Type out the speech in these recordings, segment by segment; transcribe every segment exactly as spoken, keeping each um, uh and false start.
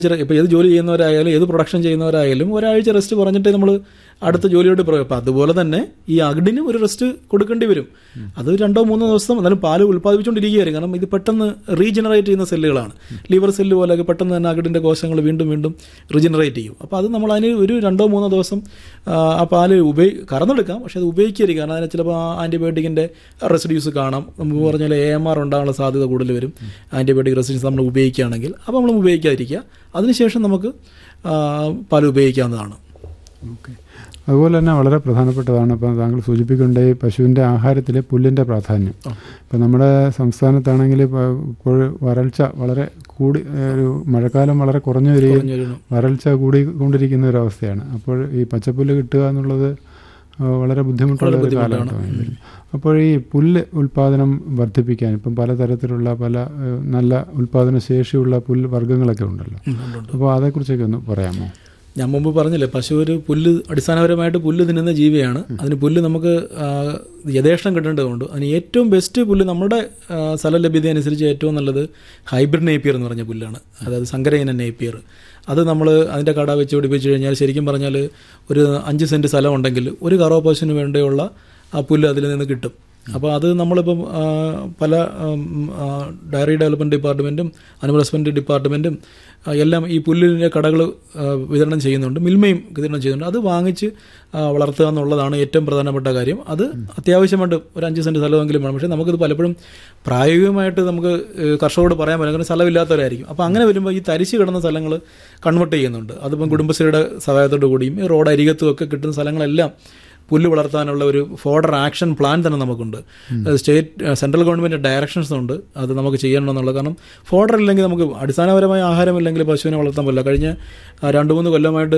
ഇപ്പോൾ ഏത് ജോലി ചെയ്യുന്നവരായാലും ഏത് പ്രൊഡക്ഷൻ ചെയ്യുന്നവരായാലും ഒരാഴ്ച റെസ്റ്റ് പറഞ്ഞിട്ടേ നമ്മൾ അടുത്ത ജോലിയോട് പറയും. അപ്പം അതുപോലെ തന്നെ ഈ അകിടിന് ഒരു റെസ്റ്റ് കൊടുക്കേണ്ടി വരും. അത് രണ്ടോ മൂന്നോ ദിവസം എന്നാലും പാല് ഉൽപ്പാദിപ്പിച്ചുകൊണ്ടിരിക്കുകയായിരിക്കും. കാരണം ഇത് പെട്ടെന്ന് റീജനറേറ്റ് ചെയ്യുന്ന സെല്ലുകളാണ്. ലിവർ സെല്ല് പോലെയൊക്കെ പെട്ടെന്ന് തന്നെ അകിടിൻ്റെ കോശങ്ങൾ വീണ്ടും വീണ്ടും റീജനറേറ്റ് ചെയ്യും. അപ്പോൾ അത് നമ്മൾ അതിന് ഒരു രണ്ടോ മൂന്നോ ദിവസം ആ പാല് ഉപയോഗി കറന്നെടുക്കാം. പക്ഷേ അത് ഉപയോഗിക്കരുത്. കാരണം അതിന് ചിലപ്പോൾ ആൻറ്റിബയോട്ടിക്കിൻ്റെ റെസിഡ്യൂസ് കാണാം. നമുക്ക് പറഞ്ഞാൽ എ എം ആർ ഉണ്ടാകാനുള്ള സാധ്യത കൂടുതൽ വരും ആൻറ്റിബയോട്ടിക് റെസിഡ്യൂസ് നമ്മൾ ഉപയോഗിക്കുകയാണെങ്കിൽ. അപ്പോൾ നമ്മൾ ഉപയോഗിക്കാതിരിക്കുക. അതിനുശേഷം നമുക്ക് പാൽ ഉപയോഗിക്കാവുന്നതാണ്. ഓക്കെ. അതുപോലെ തന്നെ വളരെ പ്രധാനപ്പെട്ടതാണ് ഇപ്പം താങ്കൾ സൂചിപ്പിക്കേണ്ട ഈ പശുവിൻ്റെ ആഹാരത്തിലെ പുല്ലിൻ്റെ പ്രാധാന്യം. ഇപ്പം നമ്മുടെ സംസ്ഥാനത്താണെങ്കിൽ ഇപ്പോൾ വരൾച്ച വളരെ കൂടി, ഒരു മഴക്കാലം വളരെ കുറഞ്ഞു വരികയും വരൾച്ച കൂടിക്കൊണ്ടിരിക്കുന്ന ഒരവസ്ഥയാണ്. അപ്പോൾ ഈ പച്ചപ്പുല്ല് കിട്ടുക എന്നുള്ളത് വളരെ ബുദ്ധിമുട്ടുള്ള ഒരു കാലഘട്ടമാണ്. അപ്പോൾ ഈ പുല്ല് ഉൽപ്പാദനം വർദ്ധിപ്പിക്കാൻ ഇപ്പം പലതരത്തിലുള്ള പല നല്ല ഉൽപ്പാദന ശേഷിയുള്ള പുല്ല് വർഗ്ഗങ്ങളൊക്കെ ഉണ്ടല്ലോ. അപ്പോൾ അതേക്കുറിച്ചൊക്കെ ഒന്ന് പറയാമോ? ഞാൻ മുമ്പ് പറഞ്ഞില്ലേ, പശു ഒരു പുല്ല് അടിസ്ഥാനപരമായിട്ട് പുല്ല് തിന്നുന്ന ജീവിയാണ്. അതിന് പുല്ല് നമുക്ക് യഥേഷ്ടം കിട്ടേണ്ടതുകൊണ്ട് അതിന് ഏറ്റവും ബെസ്റ്റ് പുല്ല് നമ്മുടെ സ്ഥല ലഭ്യത അനുസരിച്ച് ഏറ്റവും നല്ലത് ഹൈബ്രിഡ് നേപ്പിയർ എന്ന് പറഞ്ഞ പുല്ലാണ്. അതായത് സങ്കരയിന നേപ്പിയർ. അത് നമ്മൾ അതിൻ്റെ കട വെച്ച് പിടിപ്പിച്ച് കഴിഞ്ഞാൽ ശരിക്കും പറഞ്ഞാൽ ഒരു അഞ്ച് സെൻറ്റ് സ്ഥലം ഉണ്ടെങ്കിൽ ഒരു കറോ പശുവിന് വേണ്ടിയുള്ള ആ പുല്ല് അതിൽ നിന്ന് കിട്ടും. അപ്പോൾ അത് നമ്മളിപ്പം പല ഡയറി ഡെവലപ്മെൻറ്റ് ഡിപ്പാർട്ട്മെൻറ്റും അനിമൽ ഹസ്ബൻഡറി ഡിപ്പാർട്ട്മെൻറ്റും എല്ലാം ഈ പുല്ലിൻ്റെ കടകൾ വിതരണം ചെയ്യുന്നുണ്ട്, മിൽമയും വിതരണം ചെയ്യുന്നുണ്ട്. അത് വാങ്ങിച്ച് വളർത്തുക എന്നുള്ളതാണ് ഏറ്റവും പ്രധാനപ്പെട്ട കാര്യം. അത് അത്യാവശ്യമായിട്ട് ഒരു അഞ്ച് സെൻറ്റ് സ്ഥലമെങ്കിലും വേണം. പക്ഷേ നമുക്കിത് പലപ്പോഴും പ്രായോഗികമായിട്ട് നമുക്ക് കർഷകരോട് പറയാൻ പറ്റില്ല, കാരണം സ്ഥലമില്ലാത്തവരായിരിക്കും. അപ്പോൾ അങ്ങനെ വരുമ്പോൾ ഈ തരിശ് കിടന്ന സ്ഥലങ്ങൾ കൺവെർട്ട് ചെയ്യുന്നുണ്ട്. അതിപ്പം കുടുംബശ്രീയുടെ സഹായത്തോടു കൂടിയും ഈ റോഡ് അരികത്തും ഒക്കെ കിട്ടുന്ന സ്ഥലങ്ങളെല്ലാം പുല്ല് വളർത്താനുള്ള ഒരു ഫോഡർ ആക്ഷൻ പ്ലാൻ തന്നെ നമുക്കുണ്ട്. സ്റ്റേറ്റ് സെൻട്രൽ ഗവൺമെൻറ് ഡയറക്ഷൻസ് ഉണ്ട് അത് നമുക്ക് ചെയ്യണമെന്നുള്ളത്. കാരണം ഫോഡർ ഇല്ലെങ്കിൽ നമുക്ക് അടിസ്ഥാനപരമായ ആഹാരമില്ലെങ്കിൽ പശുവിനെ വളർത്താൻ പറ്റില്ല. കഴിഞ്ഞ രണ്ട് മൂന്ന് കൊല്ലമായിട്ട്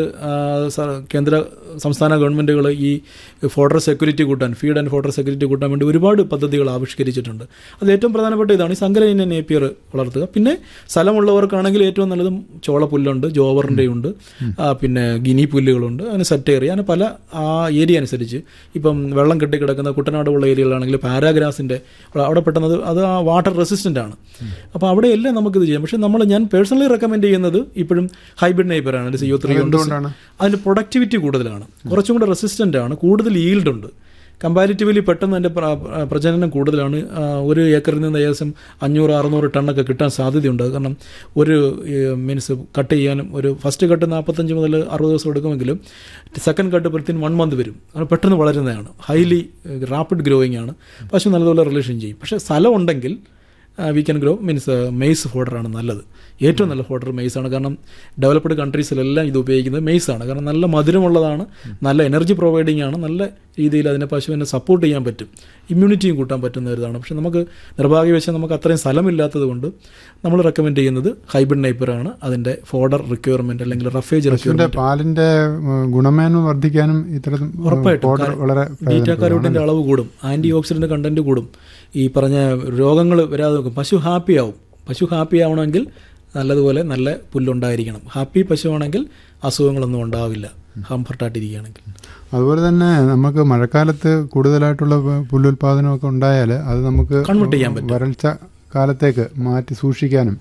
കേന്ദ്ര സംസ്ഥാന ഗവൺമെൻറ്റുകൾ ഈ ഫോഡർ സെക്യൂരിറ്റി കൂട്ടാൻ, ഫീഡ് ആൻഡ് ഫോഡർ സെക്യൂരിറ്റി കൂട്ടാൻ വേണ്ടി ഒരുപാട് പദ്ധതികൾ ആവിഷ്കരിച്ചിട്ടുണ്ട്. അത് ഏറ്റവും പ്രധാനപ്പെട്ട ഇതാണ്, ഈ സങ്കരയിന നേപ്പിയർ വളർത്തുക. പിന്നെ സ്ഥലമുള്ളവർക്കാണെങ്കിൽ ഏറ്റവും നല്ലതും ചോളപ്പുല്ലുണ്ട്, ജോവറിൻ്റെ ഉണ്ട്, പിന്നെ ഗിനി പുല്ലുകളുണ്ട്, അങ്ങനെ സെറ്റേറിയ, അങ്ങനെ പല ആ ഏരിയ അനുസരിച്ച്. ഇപ്പം വെള്ളം കെട്ടിക്കിടക്കുന്ന കുട്ടനാടുള്ള ഏരിയകളാണെങ്കിൽ പാരാഗ്രാസിൻ്റെ അവിടെ പെട്ടെന്ന് അത് ആ വാട്ടർ റെസിസ്റ്റൻ്റ് ആണ്. അപ്പോൾ അവിടെയെല്ലാം നമുക്കിത് ചെയ്യാം. പക്ഷേ നമ്മൾ ഞാൻ പേഴ്സണലി റെക്കമെൻഡ് ചെയ്യുന്നത് ഇപ്പോഴും ഹൈബ്രിഡ് നൈപ്പറാണ്. ഒരു സിഒ ത്രീ ഉണ്ട്, അതിൻ്റെ പ്രൊഡക്ടിവിറ്റി കൂടുതലാണ്, കുറച്ചും കൂടെ റെസിസ്റ്റൻ്റ് ആണ്, കൂടുതൽ ഈൽഡ് ഉണ്ട്. കമ്പാരിറ്റീവ്ലി പെട്ടെന്ന് അതിൻ്റെ പ്രജനനം കൂടുതലാണ്. ഒരു ഏക്കറിൽ നിന്ന് ഏകദേശം അഞ്ഞൂറ് അറുന്നൂറ് ടണ്ണൊക്കെ കിട്ടാൻ സാധ്യതയുണ്ട്. കാരണം ഒരു മീൻസ് കട്ട് ചെയ്യാനും ഒരു ഫസ്റ്റ് കട്ട് നാൽപ്പത്തഞ്ച് മുതൽ അറുപത് ദിവസം എടുക്കുമെങ്കിലും സെക്കൻഡ് കട്ട് പ്രത്യേകം വൺ മന്ത് വരും. അത് പെട്ടെന്ന് വളരുന്നതാണ്, ഹൈലി റാപ്പിഡ് ഗ്രോയിങ് ആണ്. പശു നല്ലതുപോലെ റിലേഷൻ ചെയ്യും. പക്ഷേ സ്ഥലം ഉണ്ടെങ്കിൽ we can grow means maze ഫോഡറാണ് നല്ലത്. ഏറ്റവും നല്ല ഫോഡർ മെയ്സാണ്. കാരണം ഡെവലപ്ഡ് കൺട്രീസിലെല്ലാം ഇത് ഉപയോഗിക്കുന്നത് മെയ്സാണ്. കാരണം നല്ല മധുരമുള്ളതാണ്, നല്ല എനർജി പ്രൊവൈഡിങ് ആണ്, നല്ല രീതിയിൽ അതിനെ പശുവിനെ സപ്പോർട്ട് ചെയ്യാൻ പറ്റും, ഇമ്മ്യൂണിറ്റിയും കൂട്ടാൻ പറ്റുന്ന ഒരിതാണ്. പക്ഷേ നമുക്ക് നിർഭാഗ്യവശാൽ നമുക്ക് അത്രയും സ്ഥലമില്ലാത്തത് കൊണ്ട് നമ്മൾ റെക്കമെൻഡ് ചെയ്യുന്നത് ഹൈബ്രിഡ് നൈപ്പറാണ്. അതിൻ്റെ ഫോഡർ റിക്വയർമെൻറ്റ് അല്ലെങ്കിൽ റഫേജ് റിക്വയർമെൻറ്റ് പാലിൻ്റെ ഗുണമേന്മ വർദ്ധിക്കാനും ഇത്തരം ഉറപ്പായിട്ടും ബീറ്റാ കരോട്ടിൻ്റെ അളവ് കൂടും, ആൻറ്റി ഓക്സിഡൻ്റ് കണ്ടൻറ്റ് കൂടും, ഈ പറഞ്ഞ രോഗങ്ങൾ വരാതെ നോക്കും. പശു ഹാപ്പി ആവും. പശു ഹാപ്പി ആവണമെങ്കിൽ നല്ലതുപോലെ നല്ല പുല്ലുണ്ടായിരിക്കണം. ഹാപ്പി പശുവാണെങ്കിൽ അസുഖങ്ങളൊന്നും ഉണ്ടാവില്ല, കംഫർട്ടായിട്ടിരിക്കുകയാണെങ്കിൽ. അതുപോലെ തന്നെ നമുക്ക് മഴക്കാലത്ത് കൂടുതലായിട്ടുള്ള പുല്ലുൽപാദനമൊക്കെ ഉണ്ടായാൽ അത് നമുക്ക് കൺവേർട്ട് ചെയ്യാൻ പറ്റും. വരൾച്ച കാലത്തേക്ക് മാറ്റി സൂക്ഷിക്കാനും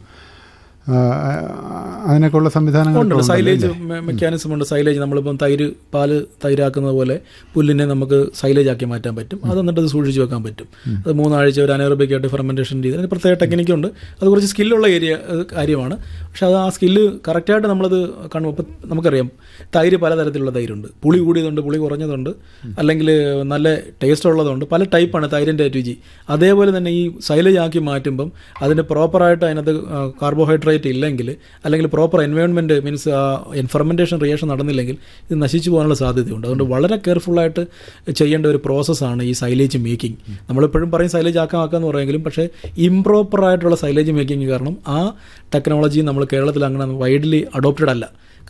അതിനൊക്കെയുള്ള സംവിധാനങ്ങളുണ്ട്. സൈലേജ് മെക്കാനിസം ഉണ്ട്. സൈലേജ് നമ്മളിപ്പം തൈര് പാല് തൈരാക്കുന്നത് പോലെ പുല്ലിനെ നമുക്ക് സൈലേജ് ആക്കി മാറ്റാൻ പറ്റും. അത് എന്നിട്ട് അത് സൂക്ഷിച്ച് വെക്കാൻ പറ്റും. അത് മൂന്നാഴ്ച ഒരു അനേറോബിക് ആയിട്ട് ഫെർമെൻറ്റേഷൻ ചെയ്ത് അതിന് പ്രത്യേക ടെക്നിക്കുണ്ട്. അത് കുറച്ച് സ്കില്ലുള്ള ഏരിയ കാര്യമാണ്. പക്ഷെ അത് ആ സ്കില്ല് കറക്റ്റായിട്ട് നമ്മളത് കാണുമ്പോൾ ഇപ്പം നമുക്കറിയാം തൈര് പലതരത്തിലുള്ള തൈരുണ്ട്. പുളി കൂടിയതുണ്ട്, പുളി കുറഞ്ഞതുണ്ട്, അല്ലെങ്കിൽ നല്ല ടേസ്റ്റ് ഉള്ളതുണ്ട്. പല ടൈപ്പാണ് തൈരിൻ്റെ രുചി. അതേപോലെ തന്നെ ഈ സൈലേജ് ആക്കി മാറ്റുമ്പം അതിന് പ്രോപ്പറായിട്ട് അതിനകത്ത് കാർബോഹൈഡ്രേറ്റ് ഇല്ലെങ്കിൽ അല്ലെങ്കിൽ proper environment means fermentation reaction നടന്നില്ലെങ്കിൽ ഇത് നശിച്ചു പോകാനുള്ള സാധ്യതയുണ്ട്. അതുകൊണ്ട് വളരെ കെയർഫുള്ളായിട്ട് ചെയ്യേണ്ട ഒരു പ്രോസസ്സാണ് ഈ സൈലേജ് മേക്കിംഗ്. നമ്മളെപ്പോഴും പറയും സൈലേജ് ആക്കാം ആക്കാമെന്ന് പറയുമെങ്കിലും പക്ഷേ ഇംപ്രോപ്പറായിട്ടുള്ള സൈലേജ് മേക്കിംഗ് കാരണം ആ ടെക്നോളജി നമ്മൾ കേരളത്തിൽ അങ്ങനെ വൈഡ്ലി അഡോപ്റ്റഡ് അല്ല.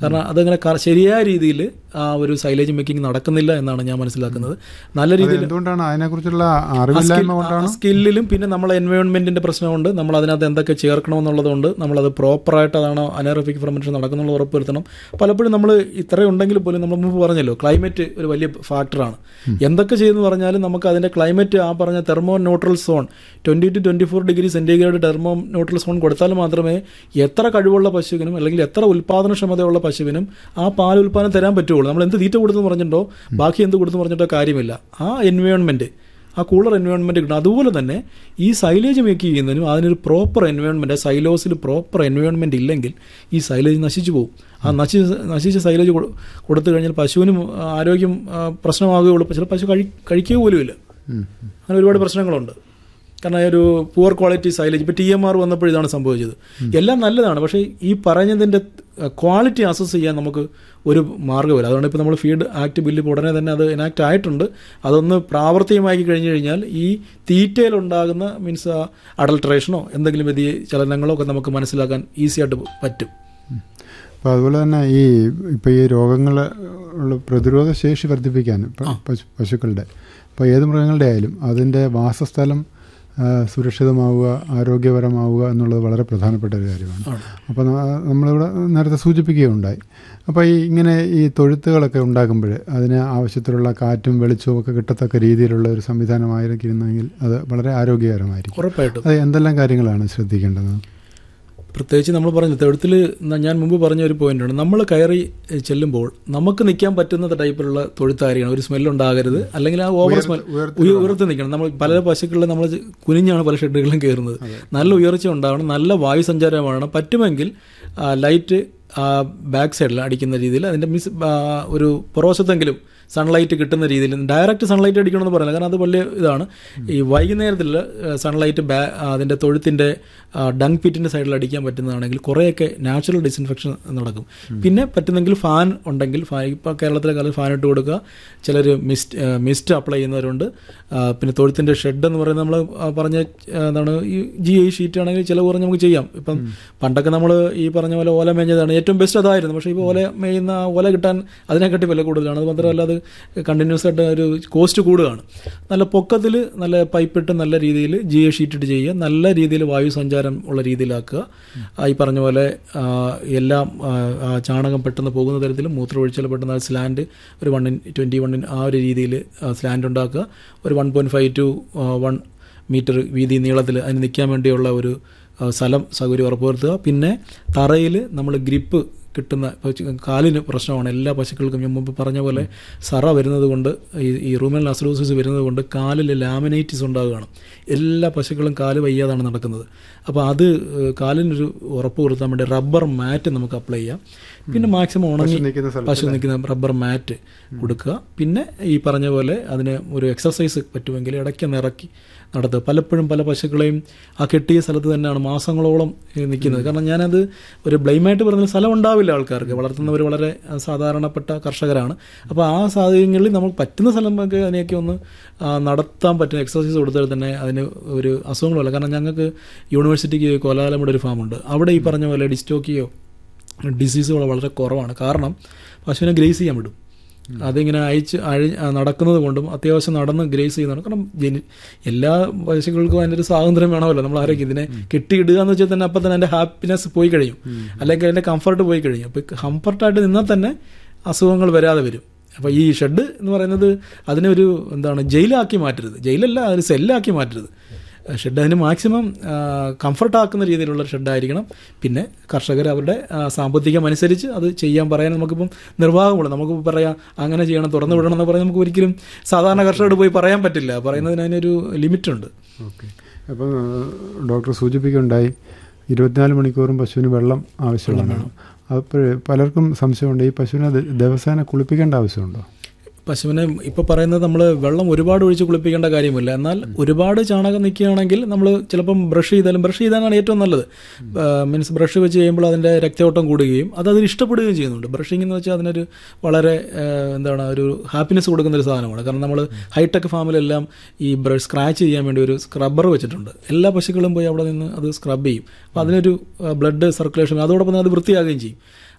കാരണം അതങ്ങനെ ശരിയായ രീതിയിൽ ആ ഒരു സൈലേജ് മേക്കിംഗ് നടക്കുന്നില്ല എന്നാണ് ഞാൻ മനസ്സിലാക്കുന്നത്. നല്ല രീതിയിൽ എന്തുകൊണ്ടാണ് അതിനെക്കുറിച്ചുള്ള അറിവില്ലായ്മ കൊണ്ടാണ്, സ്കില്ലിലും പിന്നെ നമ്മളെ എൻവയോൺമെന്റിന്റെ പ്രശ്നമുണ്ട്. നമ്മൾ അതിനകത്ത് എന്തൊക്കെ ചേർക്കണമെന്നുള്ളതുകൊണ്ട് നമ്മളത് പ്രോപ്പറായിട്ട് അതാണോ അനേറോബിക് ഫെർമെന്റേഷൻ നടക്കുന്നുള്ള ഉറപ്പുവരുത്തണം. പലപ്പോഴും നമ്മൾ ഇത്രയും ഉണ്ടെങ്കിൽ പോലും നമ്മൾ മുമ്പ് പറഞ്ഞല്ലോ ക്ലൈമറ്റ് ഒരു വലിയ ഫാക്ടറാണ്. എന്തൊക്കെ ചെയ്യുന്നു പറഞ്ഞാലും നമുക്ക് അതിന്റെ ക്ലൈമറ്റ് ആ പറഞ്ഞ thermo neutral zone twenty two twenty four degree centigrade thermo neutral zone കൊടുത്താൽ മാത്രമേ എത്ര കഴിവുള്ള പശുവിനും അല്ലെങ്കിൽ എത്ര ഉൽപാദനക്ഷമതയുള്ള പശുവിനും ആ പാൽ ഉൽപ്പാദനം തരാൻ പറ്റുള്ളൂ. നമ്മൾ എന്ത് തീറ്റ കൊടുത്തു പറഞ്ഞിട്ടോ ബാക്കി എന്ത് കൊടുത്തു പറഞ്ഞിട്ടോ കാര്യമില്ല. ആ എൻവയോൺമെന്റ്, ആ കൂളർ എൻവയോൺമെന്റ് കിട്ടണം. അതുപോലെ തന്നെ ഈ സൈലേജ് മേക്ക് ചെയ്യുന്നതിനും അതിനൊരു പ്രോപ്പർ എൻവയോൺമെന്റ്, സൈലോസിൽ പ്രോപ്പർ എൻവയോൺമെന്റ് ഇല്ലെങ്കിൽ ഈ സൈലേജ് നശിച്ചു പോകും. ആ നശിച്ച നശിച്ച സൈലേജ് കൊടുത്തു കഴിഞ്ഞാൽ പശുവിനും ആരോഗ്യം പ്രശ്നമാകുകയുള്ളൂ. ചില പശു കഴി കഴിക്കുക പോലുമില്ല. അങ്ങനെ ഒരുപാട് പ്രശ്നങ്ങളുണ്ട്. കാരണം ഒരു പുവർ ക്വാളിറ്റി സൈലേജ്, ഇപ്പോൾ ടി എം ആർ വന്നപ്പോൾ ഇതാണ് സംഭവിച്ചത്. എല്ലാം നല്ലതാണ്, പക്ഷേ ഈ പറഞ്ഞതിൻ്റെ ക്വാളിറ്റി അസസ് ചെയ്യാൻ നമുക്ക് ഒരു മാർഗ്ഗമില്ല. അതുകൊണ്ട് ഇപ്പോൾ നമ്മൾ ഫീഡ് ആക്ട് ബില്ല് ഉടനെ തന്നെ അത് എനാക്ട് ആയിട്ടുണ്ട്. അതൊന്ന് പ്രാവർത്തികമാക്കി കഴിഞ്ഞു കഴിഞ്ഞാൽ ഈ തീറ്റയിലുണ്ടാകുന്ന മീൻസ് അഡൾട്രേഷനോ എന്തെങ്കിലും വ്യതിചലനങ്ങളോ ഒക്കെ നമുക്ക് മനസ്സിലാക്കാൻ ഈസി ആയിട്ട് പറ്റും. അപ്പോൾ അതുപോലെ തന്നെ ഈ ഇപ്പോൾ ഈ രോഗങ്ങൾ പ്രതിരോധ ശേഷി വർദ്ധിപ്പിക്കാൻ പശു പശുക്കളുടെ ഇപ്പോൾ ഏത് മൃഗങ്ങളുടെ ആയാലും അതിൻ്റെ വാസസ്ഥലം സുരക്ഷിതമാവുക, ആരോഗ്യപരമാവുക എന്നുള്ളത് വളരെ പ്രധാനപ്പെട്ട ഒരു കാര്യമാണ്. അപ്പോൾ നമ്മളിവിടെ നേരത്തെ സൂചിപ്പിക്കുകയുണ്ടായി. അപ്പോൾ ഈ ഇങ്ങനെ ഈ തൊഴുത്തുകളൊക്കെ ഉണ്ടാക്കുമ്പോൾ അതിന് ആവശ്യത്തിലുള്ള കാറ്റും വെളിച്ചവും ഒക്കെ കിട്ടത്തക്ക രീതിയിലുള്ള ഒരു സംവിധാനമായിരിക്കുന്നെങ്കിൽ അത് വളരെ ആരോഗ്യകരമായിരിക്കും. ഉറപ്പായിട്ടും. അത് എന്തെല്ലാം കാര്യങ്ങളാണ് ശ്രദ്ധിക്കേണ്ടത്? പ്രത്യേകിച്ച് നമ്മൾ പറഞ്ഞു തൊഴുത്തിൽ ഞാൻ മുമ്പ് പറഞ്ഞ ഒരു പോയിന്റാണ്, നമ്മൾ കയറി ചെല്ലുമ്പോൾ നമുക്ക് നിൽക്കാൻ പറ്റുന്ന ടൈപ്പിലുള്ള തൊഴുത്തായിരിക്കണം. ഒരു സ്മെല്ലുണ്ടാകരുത്, അല്ലെങ്കിൽ ആ ഓവർ സ്മെൽ ഉയർത്തി നിൽക്കണം. നമ്മൾ പല പശുക്കളിൽ നമ്മൾ കുനിഞ്ഞാണ് പല ഷെഡുകളിലും കയറുന്നത്. നല്ല ഉയർച്ച ഉണ്ടാവണം, നല്ല വായു സഞ്ചാരമാണ്. പറ്റുമെങ്കിൽ ലൈറ്റ് ബാക്ക് സൈഡിൽ അടിക്കുന്ന രീതിയിൽ അതിൻ്റെ മിസ് ഒരു പുറവശത്തെങ്കിലും സൺലൈറ്റ് കിട്ടുന്ന രീതിയിൽ, ഡയറക്റ്റ് സൺലൈറ്റ് അടിക്കണമെന്ന് പറയുന്നത് കാരണം അത് വലിയ ഇതാണ്. ഈ വൈകുന്നേരത്തിൽ സൺലൈറ്റ് ബാ അതിൻ്റെ തൊഴുത്തിൻ്റെ ഡങ് പിറ്റിൻ്റെ സൈഡിൽ അടിക്കാൻ പറ്റുന്നതാണെങ്കിൽ കുറേയൊക്കെ നാച്ചുറൽ ഡിസിൻഫെക്ഷൻ നടക്കും. പിന്നെ പറ്റുന്നെങ്കിൽ ഫാൻ ഉണ്ടെങ്കിൽ ഫാൻ, ഇപ്പോൾ കേരളത്തിലെ കാലത്ത് ഫാൻ ഇട്ട് കൊടുക്കുക. ചിലർ മിസ്റ്റ് മിസ്റ്റ് അപ്ലൈ ചെയ്യുന്നവരുണ്ട്. പിന്നെ തൊഴുത്തിൻ്റെ ഷെഡ് എന്ന് പറയുന്നത് നമ്മൾ പറഞ്ഞ എന്താണ് ഈ ജി ഐ ഷീറ്റ് ആണെങ്കിൽ ചില കുറഞ്ഞ് നമുക്ക് ചെയ്യാം. ഇപ്പം പണ്ടൊക്കെ നമ്മൾ ഈ പറഞ്ഞ പോലെ ഓല മേഞ്ഞതാണ് ഏറ്റവും ബെസ്റ്റ് അതായിരുന്നു. പക്ഷേ ഇപ്പോൾ ഓല മേയുന്ന ഓല കിട്ടാൻ അതിനെക്കാട്ടി വില കൂടുതലാണ്. അത് മാത്രമല്ല അത് കണ്ടിന്യൂസ് ആയിട്ട് ഒരു കോസ്റ്റ് കൂടുകയാണ്. നല്ല പൊക്കത്തിൽ നല്ല പൈപ്പിട്ട് നല്ല രീതിയിൽ ജി എ ഷീറ്റ് ഇട്ട് ചെയ്യുക, നല്ല രീതിയിൽ വായു സഞ്ചാരം ഉള്ള രീതിയിലാക്കുക. ഈ പറഞ്ഞ പോലെ എല്ലാം ചാണകം പെട്ടെന്ന് പോകുന്ന തരത്തിൽ മൂത്രമൊഴിച്ചാൽ പെട്ടെന്ന് സ്ലാൻഡ് ഒരു വണ്ണിൻ ട്വൻറ്റി വണ്ണിൻ ആ ഒരു രീതിയിൽ സ്ലാൻഡ് ഉണ്ടാക്കുക. ഒരു one point five to one metre വീതി നീളത്തിൽ അതിന് നിൽക്കാൻ വേണ്ടിയുള്ള ഒരു സ്ഥലം സൗകര്യം ഉറപ്പുവരുത്തുക. പിന്നെ തറയിൽ നമ്മൾ ഗ്രിപ്പ് കിട്ടുന്ന കാലിന് പ്രശ്നമാണ് എല്ലാ പശുക്കൾക്കും. ഞാൻ മുമ്പ് പറഞ്ഞ പോലെ സറ വരുന്നത് കൊണ്ട് ഈ ഈ റൂമൽ അസിഡോസിസ് വരുന്നത് കൊണ്ട് കാലിൽ ലാമിനൈറ്റിസ് ഉണ്ടാകുകയാണ്. എല്ലാ പശുക്കളും കാല് വയ്യാതാണ് നടക്കുന്നത്. അപ്പോൾ അത് കാലിനൊരു ഉറപ്പ് കൊടുത്താൻ വേണ്ടി റബ്ബർ മാറ്റ് നമുക്ക് അപ്ലൈ ചെയ്യാം. പിന്നെ മാക്സിമം ഉണങ്ങി പശു നിൽക്കുന്ന റബ്ബർ മാറ്റ് കൊടുക്കുക. പിന്നെ ഈ പറഞ്ഞ പോലെ അതിന് ഒരു എക്സർസൈസ് പറ്റുമെങ്കിൽ ഇടയ്ക്കൊന്ന് ഇറക്കി നടത്തുക. പലപ്പോഴും പല പശുക്കളെയും ആ കെട്ടിയ സ്ഥലത്ത് തന്നെയാണ് മാസങ്ങളോളം നിൽക്കുന്നത്. കാരണം ഞാനത് ഒരു ബ്ലെയിമായിട്ട് പറഞ്ഞ സ്ഥലം ഉണ്ടാവില്ല ആൾക്കാർക്ക്. വളർത്തുന്നവർ വളരെ സാധാരണപ്പെട്ട കർഷകരാണ്. അപ്പോൾ ആ സാഹചര്യങ്ങളിൽ നമുക്ക് പറ്റുന്ന സ്ഥലമൊക്കെ അതിനെയൊക്കെ ഒന്ന് നടത്താൻ പറ്റുന്ന എക്സർസൈസ് കൊടുത്താൽ തന്നെ അതിന് ഒരു അസുഖങ്ങളല്ല. കാരണം ഞങ്ങൾക്ക് യൂണിവേഴ്സിറ്റിക്ക് കോലാലമുടെ ഒരു ഫാമുണ്ട്. അവിടെ ഈ പറഞ്ഞ പോലെ ഡിസ്റ്റോക്കിയോ ഡിസീസുകൾ വളരെ കുറവാണ്. കാരണം പശുവിനെ ഗ്രേസ് ചെയ്യാൻ വിടും. അതിങ്ങനെ അയച്ച് അഴി നടക്കുന്നത് കൊണ്ടും അത്യാവശ്യം നടന്ന് ഗ്രേസ് ചെയ്യുന്നതാണ്. കാരണം ജനി എല്ലാ പശുക്കൾക്കും അതിൻ്റെ ഒരു സ്വാതന്ത്ര്യം വേണമല്ലോ. നമ്മൾ ആരൊക്കെ ഇതിനെ കെട്ടിയിടുക എന്ന് വെച്ചാൽ തന്നെ അപ്പം തന്നെ അതിൻ്റെ ഹാപ്പിനെസ് പോയി കഴിയും, അല്ലെങ്കിൽ അതിൻ്റെ കംഫർട്ട് പോയി കഴിയും. അപ്പോൾ കംഫർട്ടായിട്ട് നിന്നാൽ തന്നെ അസുഖങ്ങൾ വരാതെ വരും. അപ്പോൾ ഈ ഷെഡ് എന്ന് പറയുന്നത് അതിനൊരു എന്താണ് ജയിലാക്കി മാറ്റരുത്, ജയിലല്ല ഒരു സെല്ലാക്കി മാറ്റരുത്. ഷെഡ് അതിന് മാക്സിമം കംഫർട്ടാക്കുന്ന രീതിയിലുള്ള ഷെഡായിരിക്കണം. പിന്നെ കർഷകർ അവരുടെ സാമ്പത്തികം അനുസരിച്ച് അത് ചെയ്യാൻ പറയാൻ നമുക്കിപ്പം നിർവാഹമുള്ളൂ. നമുക്ക് പറയാം അങ്ങനെ ചെയ്യണം, തുറന്നു വിടണം എന്ന് പറയാൻ നമുക്ക് ഒരിക്കലും സാധാരണ കർഷകരോട് പോയി പറയാൻ പറ്റില്ല. പറയുന്നതിന് അതിനൊരു ലിമിറ്റുണ്ട്. ഓക്കെ. അപ്പം ഡോക്ടർ സൂചിപ്പിക്കുകയുണ്ടായി ഇരുപത്തിനാല് മണിക്കൂറും പശുവിന് വെള്ളം ആവശ്യമാണ്. അപ്പോൾ പലർക്കും സംശയമുണ്ട്, ഈ പശുവിനെ ദിവസേന കുളിപ്പിക്കേണ്ട ആവശ്യമുണ്ടോ? പശുവിനെ ഇപ്പോൾ പറയുന്നത് നമ്മൾ വെള്ളം ഒരുപാട് ഒഴിച്ച് കുളിപ്പിക്കേണ്ട കാര്യമില്ല. എന്നാൽ ഒരുപാട് ചാണകം നിൽക്കുകയാണെങ്കിൽ നമ്മൾ ചിലപ്പം ബ്രഷ് ചെയ്താലും ബ്രഷ് ചെയ്താലാണ് ഏറ്റവും നല്ലത്. മീൻസ് ബ്രഷ് വെച്ച് ചെയ്യുമ്പോൾ അതിൻ്റെ രക്തയോട്ടം കൂടുകയും അത് അതിന് ഇഷ്ടപ്പെടുകയും ചെയ്യുന്നുണ്ട്. ബ്രഷിംഗ് എന്ന് വെച്ചാൽ അതിനൊരു വളരെ എന്താണ് ഒരു ഹാപ്പിനെസ് കൊടുക്കുന്ന ഒരു സാധനമാണ്. കാരണം നമ്മൾ ഹൈടെക് ഫാമിലെല്ലാം ഈ ബ്രഷ് സ്ക്രാച്ച് ചെയ്യാൻ വേണ്ടി ഒരു സ്ക്രബ്ബർ വെച്ചിട്ടുണ്ട്. എല്ലാ പശുക്കളും പോയി അവിടെ നിന്ന് അത് സ്ക്രബ് ചെയ്യും. അപ്പോൾ അതിനൊരു ബ്ലഡ് സർക്കുലേഷൻ, അതോടൊപ്പം തന്നെ അത് വൃത്തിയാകുകയും ചെയ്യും.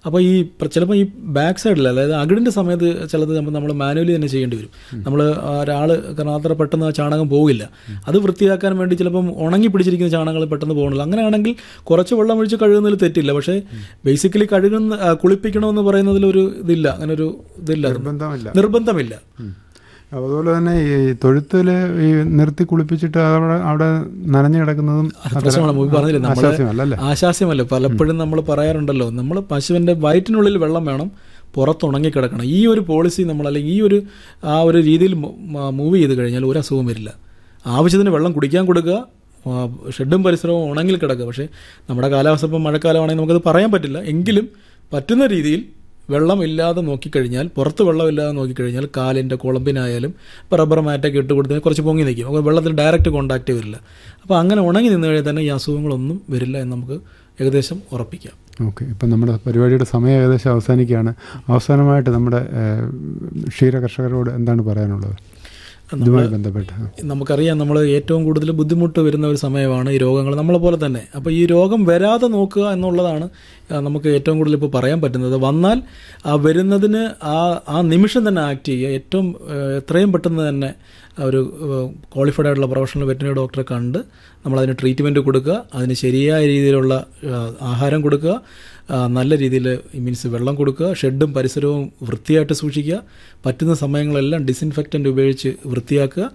അപ്പോൾ ഈ ചിലപ്പോൾ ഈ ബാക്ക് സൈഡിൽ, അതായത് അകിടിൻ്റെ സമയത്ത് ചിലത് നമ്മൾ മാനുവലി തന്നെ ചെയ്യേണ്ടി വരും. നമ്മൾ ഒരാൾ കാരണം അത്ര പെട്ടെന്ന് ആ ചാണകം പോകില്ല. അത് വൃത്തിയാക്കാൻ വേണ്ടി ചിലപ്പം ഉണങ്ങി പിടിച്ചിരിക്കുന്ന ചാണകങ്ങൾ പെട്ടെന്ന് പോകണില്ല. അങ്ങനെയാണെങ്കിൽ കുറച്ച് വെള്ളം ഒഴിച്ച് കഴുകുന്നതിൽ തെറ്റില്ല. പക്ഷേ ബേസിക്കലി കഴുകുന്ന കുളിപ്പിക്കണമെന്ന് പറയുന്നതിൽ ഒരു ഇതില്ല, അങ്ങനെ ഒരു ഇതില്ല, നിർബന്ധമില്ല. അതുപോലെ തന്നെ ഈ തൊഴുത്തിൽ ഈ നിർത്തി കുളിപ്പിച്ചിട്ട് അവിടെ അവിടെ നനഞ്ഞു കിടക്കുന്നതും പറഞ്ഞില്ലേ, ആശാസ്യമല്ല. പലപ്പോഴും നമ്മൾ പറയാറുണ്ടല്ലോ, നമ്മൾ പശുവിൻ്റെ വയറ്റിനുള്ളിൽ വെള്ളം വേണം, പുറത്തുണങ്ങി കിടക്കണം. ഈ ഒരു പോളിസി നമ്മൾ അല്ലെങ്കിൽ ഈ ഒരു ആ ഒരു രീതിയിൽ മൂവ് ചെയ്ത് കഴിഞ്ഞാൽ ഒരു അസുഖം വരില്ല. ആവശ്യത്തിന് വെള്ളം കുടിക്കാൻ കൊടുക്കുക, ഷെഡും പരിസരവും ഉണങ്ങിൽ കിടക്കുക. പക്ഷേ നമ്മുടെ കാലാവസ്ഥ ഇപ്പം മഴക്കാലമാണെങ്കിൽ നമുക്കത് പറയാൻ പറ്റില്ല. എങ്കിലും പറ്റുന്ന രീതിയിൽ വെള്ളം ഇല്ലാതെ നോക്കിക്കഴിഞ്ഞാൽ, പുറത്ത് വെള്ളമില്ലാതെ നോക്കിക്കഴിഞ്ഞാൽ കാലിൻ്റെ കുളമ്പിനായാലും ഇപ്പോൾ റബ്ബർ മാറ്റൊക്കെ ഇട്ട് കൊടുത്താൽ കുറച്ച് പൊങ്ങി നിൽക്കും. അപ്പോൾ വെള്ളത്തിൽ ഡയറക്റ്റ് കോൺടാക്റ്റ് വരില്ല. അപ്പോൾ അങ്ങനെ ഉണങ്ങി നിന്ന് കഴിഞ്ഞാൽ തന്നെ ഈ അസുഖങ്ങളൊന്നും വരില്ല എന്ന് നമുക്ക് ഏകദേശം ഉറപ്പിക്കാം. ഓക്കെ, ഇപ്പം നമ്മുടെ പരിപാടിയുടെ സമയം ഏകദേശം അവസാനിക്കുകയാണ്. അവസാനമായിട്ട് നമ്മുടെ ക്ഷീര കർഷകരോട് എന്താണ് പറയാനുള്ളത് ഇതുമായി ബന്ധപ്പെട്ട്? നമുക്കറിയാം, നമ്മൾ ഏറ്റവും കൂടുതൽ ബുദ്ധിമുട്ട് വരുന്ന ഒരു സമയമാണ് ഈ രോഗങ്ങൾ, നമ്മളെ പോലെ തന്നെ. അപ്പോൾ ഈ രോഗം വരാതെ നോക്കുക എന്നുള്ളതാണ് നമുക്ക് ഏറ്റവും കൂടുതൽ ഇപ്പോൾ പറയാൻ പറ്റുന്നത്. വന്നാൽ ആ വരുന്നതിന് ആ ആ നിമിഷം തന്നെ ആക്ട് ചെയ്യുക, ഏറ്റവും എത്രയും പെട്ടെന്ന് തന്നെ ഒരു ക്വാളിഫൈഡ് ആയിട്ടുള്ള പ്രൊഫഷണൽ വെറ്റിനറി ഡോക്ടറെ കണ്ട് നമ്മളതിന് ട്രീറ്റ്മെൻറ്റ് കൊടുക്കുക, അതിന് ശരിയായ രീതിയിലുള്ള ആഹാരം കൊടുക്കുക, നല്ല രീതിയിൽ മീൻസ് വെള്ളം കൊടുക്കുക, ഷെഡും പരിസരവും വൃത്തിയായിട്ട് സൂക്ഷിക്കുക, പറ്റുന്ന സമയങ്ങളെല്ലാം ഡിസിൻഫെക്റ്റൻ്റ് ഉപയോഗിച്ച് വൃത്തിയാക്കുക,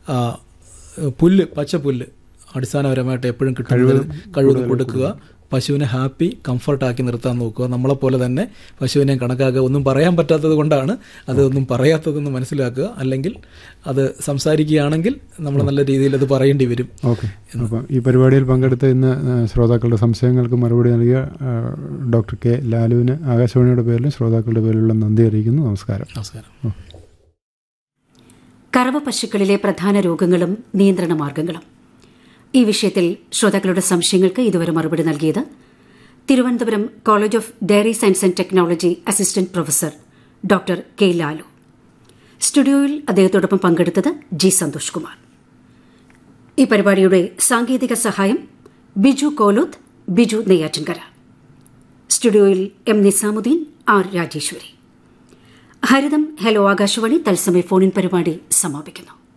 പുല്ല് പച്ച പുല്ല് അടിസ്ഥാനപരമായിട്ട് എപ്പോഴും കിട്ടുന്നത് കഴിവ് കൊടുക്കുക, പശുവിനെ ഹാപ്പി കംഫർട്ടാക്കി നിർത്താൻ നോക്കുക. നമ്മളെപ്പോലെ തന്നെ പശുവിനെ കണക്കാക്കുക. ഒന്നും പറയാൻ പറ്റാത്തത് കൊണ്ടാണ് അതൊന്നും പറയാത്തതെന്ന് മനസ്സിലാക്കുക. അല്ലെങ്കിൽ അത് സംസാരിക്കുകയാണെങ്കിൽ നമ്മൾ നല്ല രീതിയിൽ അത് പറയേണ്ടി വരും. ഓക്കെ, അപ്പം ഈ പരിപാടിയിൽ പങ്കെടുത്ത ഇന്ന് ശ്രോതാക്കളുടെ സംശയങ്ങൾക്ക് മറുപടി നൽകിയ ഡോക്ടർ കെ ലാലുവിന് ആകാശവാണിയുടെ പേരിലും ശ്രോതാക്കളുടെ പേരിലുള്ള നന്ദി അറിയിക്കുന്നു. നമസ്കാരം. നമസ്കാരം. കറവ പശുക്കളിലെ പ്രധാന രോഗങ്ങളും നിയന്ത്രണ മാർഗങ്ങളും, ഈ വിഷയത്തിൽ ശ്രോതാക്കളുടെ സംശയങ്ങൾക്ക് ഇതുവരെ മറുപടി നൽകിയത് Thiruvananthapuram college of dairy science and technology assistant professor doctor K Lalu. സ്റ്റുഡിയോയിൽ അദ്ദേഹത്തോടൊപ്പം പങ്കെടുത്തത് ജി സന്തോഷ് കുമാർ. ഈ പരിപാടിയുടെ സാങ്കേതിക സഹായം ബിജു കോലോത്ത്, ബിജു നെയ്യാറ്റിൻകര. സ്റ്റുഡിയോയിൽ എം നിസാമുദ്ദീൻ, ആർ രാജേശ്വരി. ഹരിതം ഹലോ ആകാശവാണി തത്സമയ ഫോണിൻ പരിപാടി സമാപിക്കുന്നു.